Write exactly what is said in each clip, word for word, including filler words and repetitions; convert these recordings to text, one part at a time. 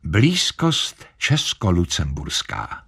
Blízkost česko-lucemburská.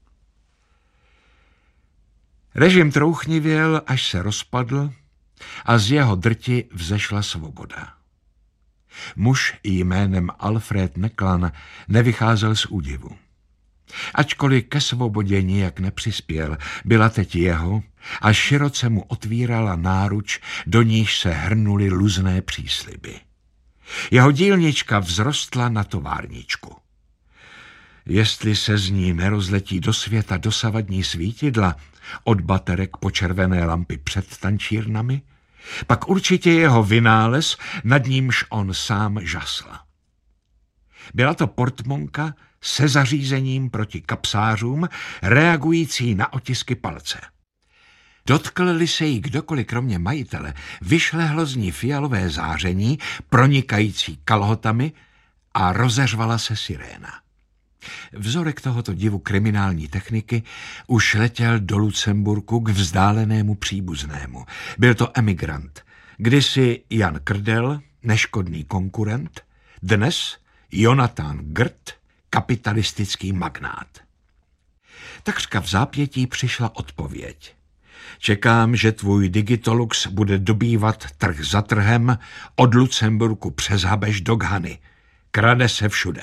Režim trouchnivěl, až se rozpadl a z jeho drti vzešla svoboda. Muž jménem Alfred Neklan nevycházel z údivu. Ačkoliv ke svobodě nijak nepřispěl, byla teď jeho a široce mu otvírala náruč, do níž se hrnuly luzné přísliby. Jeho dílnička vzrostla na továrničku. Jestli se z ní nerozletí do světa dosavadní svítidla, od baterek po červené lampy před tančírnami, pak určitě jeho vynález, nad nímž on sám žasl. Byla to portmonka se zařízením proti kapsářům, reagující na otisky palce. Dotkl-li se jí kdokoliv kromě majitele, vyšlehlo z ní fialové záření, pronikající kalhotami, a rozeřvala se siréna. Vzorek tohoto divu kriminální techniky už letěl do Lucemburku k vzdálenému příbuznému. Byl to emigrant, kdysi Jan Krdel, neškodný konkurent, dnes Jonathan Grt, kapitalistický magnát. Takřka v zápětí přišla odpověď. Čekám, že tvůj Digitolux bude dobývat trh za trhem od Lucemburku přes Habeš do Ghany. Krade se všude.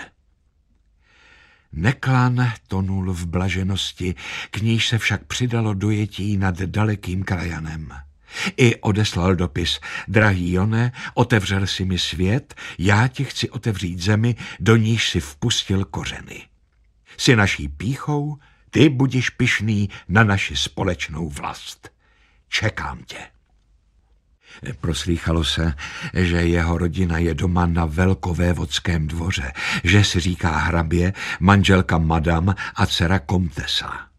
Neklan tonul v blaženosti, k níž se však přidalo dojetí nad dalekým krajanem. I odeslal dopis. Drahý Jone, otevřel si mi svět, já ti chci otevřít zemi, do níž si vpustil kořeny. Jsi naší pýchou, ty budiš pyšný na naši společnou vlast. Čekám tě. Proslýchalo se, že jeho rodina je doma na velkovévodském dvoře, že si říká hrabě, manželka madam a dcera komtesa.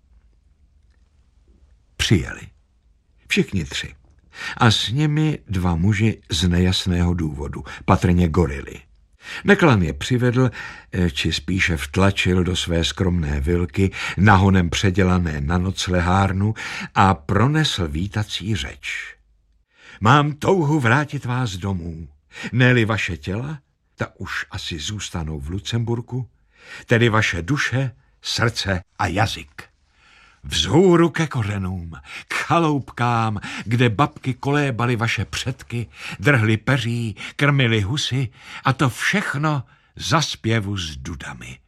Přijeli. Všichni tři. A s nimi dva muži z nejasného důvodu, patrně gorily. Neklan je přivedl, či spíše vtlačil do své skromné vilky, nahonem předělané na noclehárnu, a pronesl vítací řeč. Mám touhu vrátit vás domů. Ne-li vaše těla, ta už asi zůstanou v Lucemburku, tedy vaše duše, srdce a jazyk. Vzhůru ke kořenům, k chaloupkám, kde babky kolébaly vaše předky, drhly peří, krmily husy, a to všechno za zpěvu s dudami.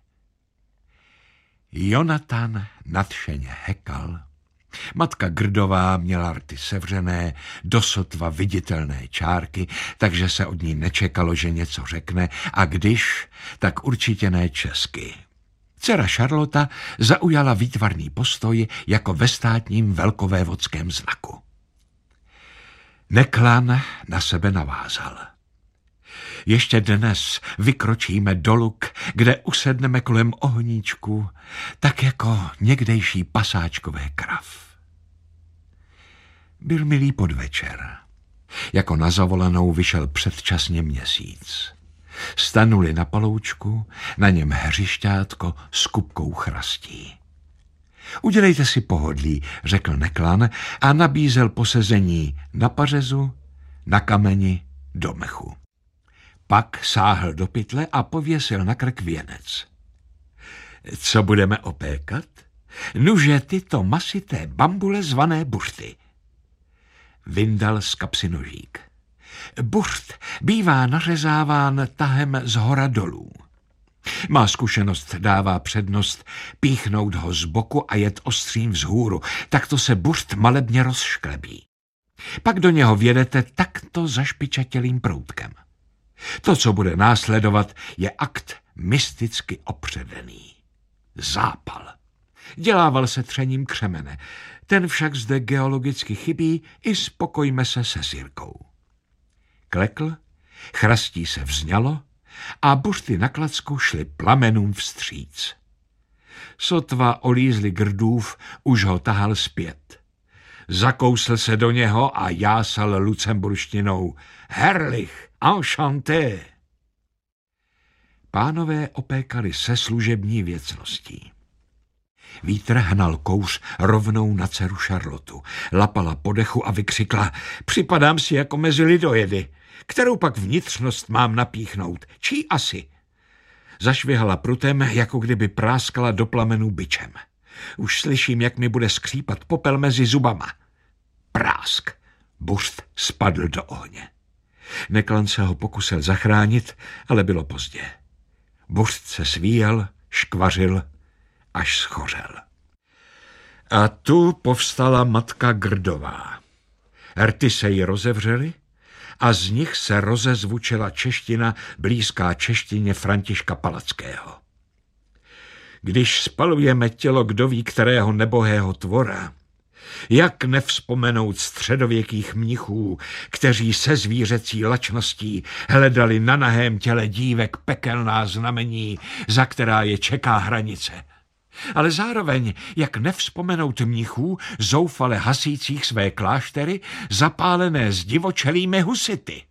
Jonathan nadšeně hekal. Matka Grdová měla rty sevřené, dosotva viditelné čárky, takže se od ní nečekalo, že něco řekne, a když, tak určitě ne česky. Dcera Charlota zaujala výtvarný postoj jako ve státním velkovévodském znaku. Neklan na sebe navázal. Ještě dnes vykročíme do Luk, kde usedneme kolem ohníčku, tak jako někdejší pasáčkové krav. Byl milý podvečer. Jako na zavolanou vyšel předčasně měsíc. Stanuli na paloučku, na něm hřišťátko s kupkou chrastí. Udělejte si pohodlí, řekl Neklan a nabízel posezení na pařezu, na kameni, do mechu. Pak sáhl do pytle a pověsil na krk věnec. Co budeme opékat? Nuže tyto masité bambule zvané buřty. Vyndal z kapsy nožík. Buřt bývá nařezáván tahem z hora dolů. Má zkušenost dává přednost píchnout ho z boku a jet ostřím vzhůru, takto se buřt malebně rozšklebí. Pak do něho vjedete takto zašpičatělým proutkem. To, co bude následovat, je akt mysticky opředený. Zápal. Dělával se třením křemene. Ten však zde geologicky chybí, i spokojme se se sirkou. Klekl, chrastí se vzňalo a buřty na klacku šly plamenům vstříc. Sotva olízli Grdův, už ho tahal zpět. Zakousl se do něho a jásal lucemburštinou. Herrlich, enchanté. Pánové opékali se služební věcností. Vítr hnal kouř rovnou na dceru Charlotu. Lapala po dechu a vykřikla: Připadám si jako mezi lidojedy. Kterou pak vnitřnost mám napíchnout? Čí asi? Zašvihala prutem, jako kdyby práskala do plamenů bičem. Už slyším, jak mi bude skřípat popel mezi zubama. Prásk. Burst spadl do ohně. Neklan se ho pokusil zachránit, ale bylo pozdě. Burst se svíjel, škvařil, až schořel. A tu povstala matka Grdová. Rty se jí rozevřely a z nich se rozezvučila čeština blízká češtině Františka Palackého. Když spalujeme tělo kdoví kterého nebohého tvora, jak nevzpomenout středověkých mnichů, kteří se zvířecí lačností hledali na nahém těle dívek pekelná znamení, za která je čeká hranice. Ale zároveň, jak nevzpomenout mnichů, zoufale hasících své kláštery, zapálené zdivočelými husity.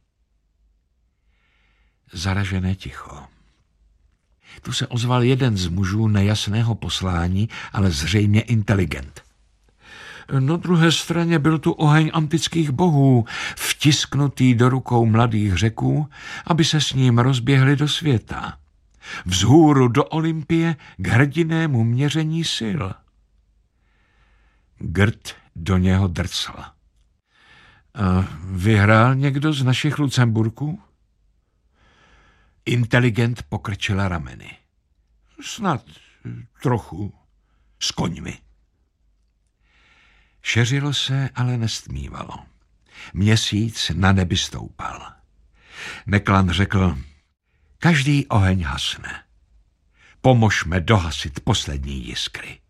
Zaražené ticho. Tu se ozval jeden z mužů nejasného poslání, ale zřejmě inteligent. Na druhé straně byl tu oheň antických bohů, vtisknutý do rukou mladých Řeků, aby se s ním rozběhli do světa. Vzhůru do Olympie k hrdinému měření sil. Grd do něho drcl. A vyhrál někdo z našich Lucemburků? Inteligent pokrčila rameny. Snad trochu s koňmi. Šeřilo se, ale nestmívalo. Měsíc na nebi stoupal. Neklan řekl, každý oheň hasne. Pomožme dohasit poslední jiskry.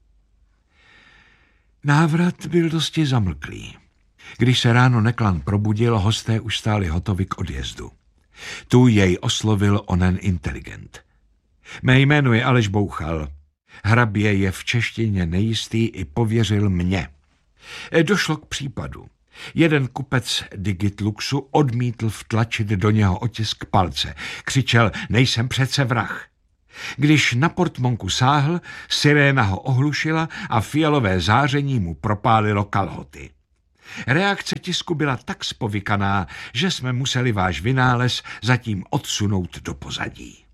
Návrat byl dosti zamlklý. Když se ráno Neklan probudil, hosté už stáli hotovi k odjezdu. Tu jej oslovil onen inteligent. Mé jméno je Aleš Bouchal. Hrabě je v češtině nejistý i pověřil mě. Došlo k případu. Jeden kupec Digitluxu odmítl vtlačit do něho otisk palce. Křičel, nejsem přece vrah. Když na portmonku sáhl, siréna ho ohlušila a fialové záření mu propálilo kalhoty. Reakce tisku byla tak spovykaná, že jsme museli váš vynález zatím odsunout do pozadí.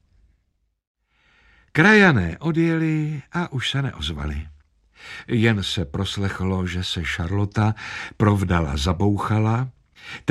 Krajané odjeli a už se neozvali. Jen se proslechlo, že se Šarlota provdala za Bouchala,